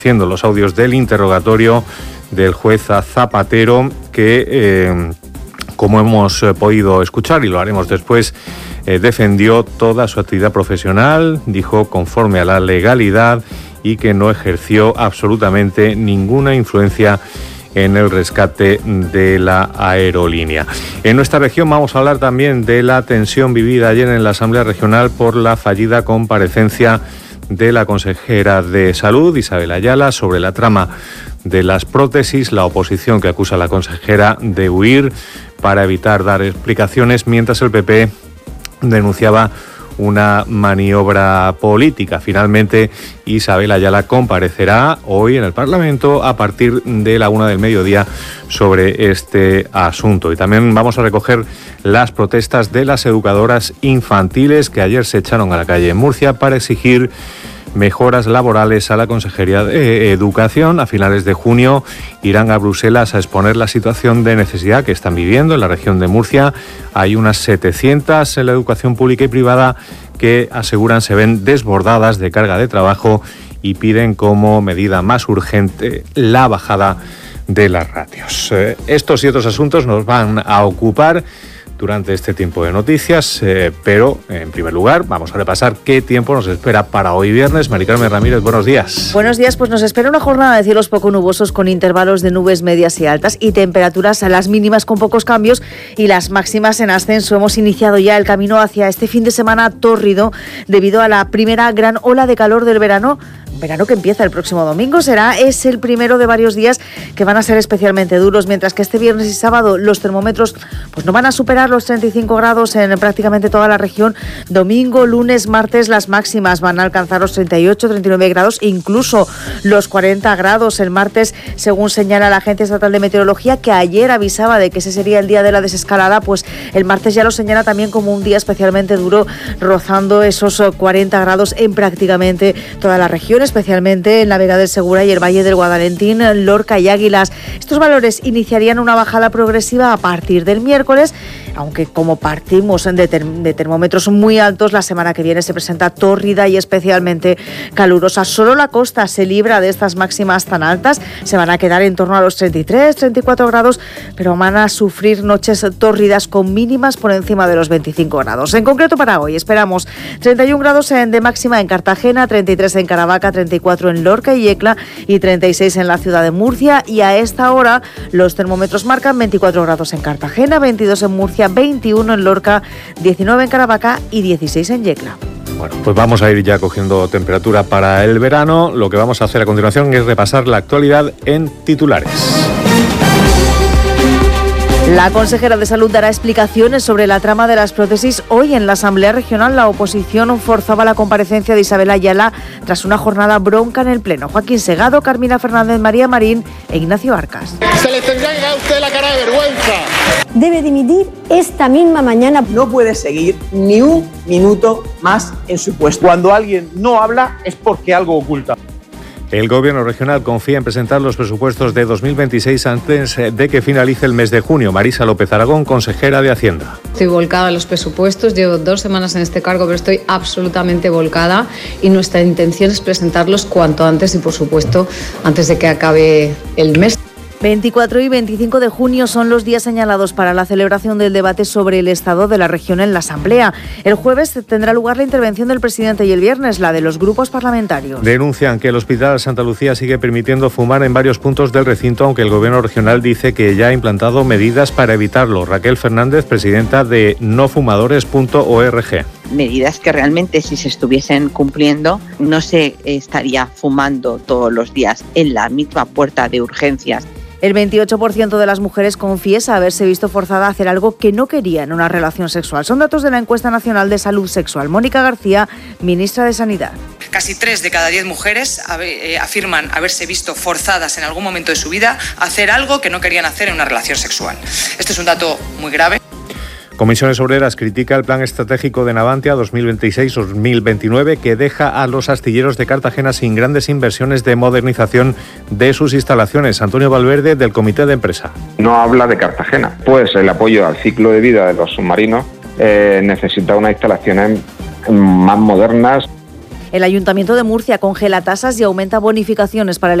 haciendo los audios del interrogatorio del juez Zapatero que, como hemos podido escuchar y lo haremos después, defendió toda su actividad profesional, dijo conforme a la legalidad y que no ejerció absolutamente ninguna influencia en el rescate de la aerolínea. En nuestra región vamos a hablar también de la tensión vivida ayer en la Asamblea Regional por la fallida comparecencia de la consejera de Salud, Isabel Ayala, sobre la trama de las prótesis, la oposición que acusa a la consejera de huir para evitar dar explicaciones, mientras el PP denunciaba una maniobra política. Finalmente, Isabel Ayala comparecerá hoy en el Parlamento a partir de la 1 del mediodía sobre este asunto. Y también vamos a recoger las protestas de las educadoras infantiles que ayer se echaron a la calle en Murcia para exigir mejoras laborales a la Consejería de Educación. A finales de junio irán a Bruselas a exponer la situación de necesidad que están viviendo en la región de Murcia. Hay unas 700 en la educación pública y privada que aseguran se ven desbordadas de carga de trabajo y piden como medida más urgente la bajada de las ratios. Estos y otros asuntos nos van a ocupar durante este tiempo de noticias, pero en primer lugar vamos a repasar qué tiempo nos espera para hoy viernes. Mari Carmen Ramírez, buenos días. Buenos días, pues nos espera una jornada de cielos poco nubosos con intervalos de nubes medias y altas y temperaturas a las mínimas con pocos cambios y las máximas en ascenso. Hemos iniciado ya el camino hacia este fin de semana tórrido debido a la primera gran ola de calor del verano que empieza el próximo domingo. Es el primero de varios días que van a ser especialmente duros, mientras que este viernes y sábado los termómetros pues no van a superar los 35 grados en prácticamente toda la región. Domingo, lunes, martes las máximas van a alcanzar los 38, 39 grados, incluso los 40 grados el martes, según señala la Agencia Estatal de Meteorología, que ayer avisaba de que ese sería el día de la desescalada, pues el martes ya lo señala también como un día especialmente duro, rozando esos 40 grados en prácticamente toda la región, especialmente en la Vega del Segura y el Valle del Guadalentín, Lorca y Águilas. Estos valores iniciarían una bajada progresiva a partir del miércoles, aunque como partimos de termómetros muy altos, la semana que viene se presenta tórrida y especialmente calurosa. Solo la costa se libra de estas máximas tan altas, se van a quedar en torno a los 33, 34 grados, pero van a sufrir noches tórridas con mínimas por encima de los 25 grados. En concreto para hoy esperamos 31 grados de máxima en Cartagena, 33 en Caravaca, 34 en Lorca y Yecla y 36 en la ciudad de Murcia, y a esta hora los termómetros marcan 24 grados en Cartagena, 22 en Murcia, 21 en Lorca, 19 en Caravaca y 16 en Yecla. Bueno, pues vamos a ir ya cogiendo temperatura para el verano. Lo que vamos a hacer a continuación es repasar la actualidad en titulares. La consejera de Salud dará explicaciones sobre la trama de las prótesis. Hoy en la Asamblea Regional la oposición forzaba la comparecencia de Isabel Ayala tras una jornada bronca en el Pleno. Joaquín Segado, Carmina Fernández, María Marín e Ignacio Arcas. Se le tendría que dar a usted la cara de vergüenza. Debe dimitir esta misma mañana. No puede seguir ni un minuto más en su puesto. Cuando alguien no habla es porque algo oculta. El Gobierno regional confía en presentar los presupuestos de 2026 antes de que finalice el mes de junio. Marisa López Aragón, consejera de Hacienda. Estoy volcada en los presupuestos, llevo 2 semanas en este cargo, pero estoy absolutamente volcada y nuestra intención es presentarlos cuanto antes y, por supuesto, antes de que acabe el mes. 24 y 25 de junio son los días señalados para la celebración del debate sobre el estado de la región en la Asamblea. El jueves tendrá lugar la intervención del presidente y el viernes la de los grupos parlamentarios. Denuncian que el Hospital Santa Lucía sigue permitiendo fumar en varios puntos del recinto, aunque el Gobierno regional dice que ya ha implantado medidas para evitarlo. Raquel Fernández, presidenta de nofumadores.org. Medidas que realmente, si se estuviesen cumpliendo, no se estaría fumando todos los días en la misma puerta de urgencias. El 28% de las mujeres confiesa haberse visto forzada a hacer algo que no quería en una relación sexual. Son datos de la Encuesta Nacional de Salud Sexual. Mónica García, ministra de Sanidad. Casi 3 de cada 10 mujeres afirman haberse visto forzadas en algún momento de su vida a hacer algo que no querían hacer en una relación sexual. Este es un dato muy grave. Comisiones Obreras critica el plan estratégico de Navantia 2026-2029 que deja a los astilleros de Cartagena sin grandes inversiones de modernización de sus instalaciones. Antonio Valverde, del Comité de Empresa. No habla de Cartagena, pues el apoyo al ciclo de vida de los submarinos necesita unas instalaciones más modernas. El Ayuntamiento de Murcia congela tasas y aumenta bonificaciones para el